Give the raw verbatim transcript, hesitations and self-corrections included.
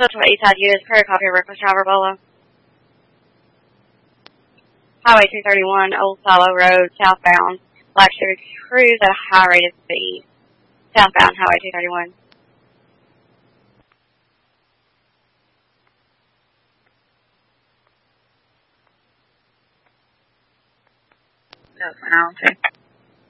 Central Eastside units, prayer copy, reckless driver, Bolo. Highway two thirty-one, Old Silo Road, southbound. Black Chevy Cruise at a high rate of speed. Southbound, Highway two thirty-one. That's an